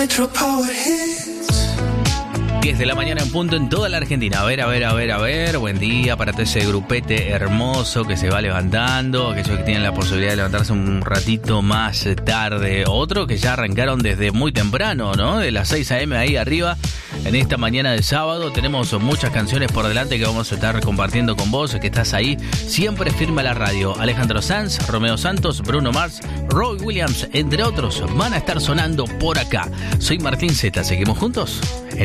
10 de la mañana en punto en toda la Argentina. A ver. Buen día para todo ese grupete hermoso que se va levantando. Aquellos que tienen la posibilidad de levantarse un ratito más tarde. Otros que ya arrancaron desde muy temprano, ¿no? De las 6 a.m. ahí arriba. En esta mañana de sábado tenemos muchas canciones por delante que vamos a estar compartiendo con vos, que estás ahí. Siempre firme a la radio. Alejandro Sanz, Romeo Santos, Bruno Mars, Roy Williams, entre otros, van a estar sonando por acá. Soy Martín Zeta. ¿Seguimos juntos?